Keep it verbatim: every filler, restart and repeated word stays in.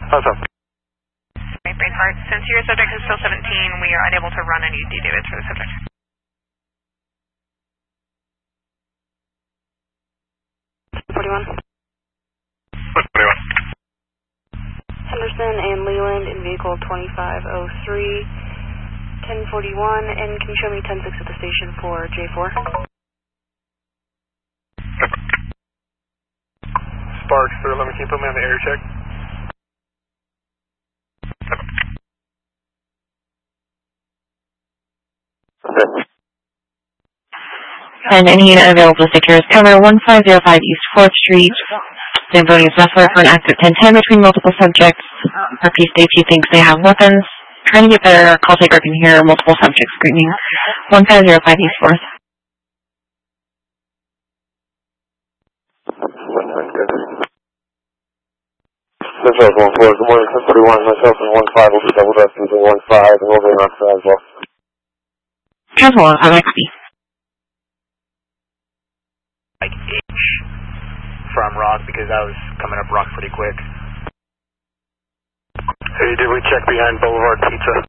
How's up? Brainheart, since your subject is still seventeen, we are unable to run any D Davids for the subject. forty-one. forty-one. Henderson and Leland in vehicle twenty-five oh three, ten forty-one, and can you show me ten six at the station for J four? Sparks, sir, let me keep him in the air check. And any unit available to secure is cover one five zero five East fourth Street. Zamboni is necessary for an active ten ten between multiple subjects. R P states he thinks they have weapons. Trying to get better. Call taker can hear multiple subjects screaming. one five zero five East fourth. Central one four, good morning, ten forty-one, myself and one five will be double dust using one five, and we'll be on as well. Transform, I like copy. Like H from Rock because I was coming up Rock pretty quick. Hey, did we check behind Boulevard Pizza?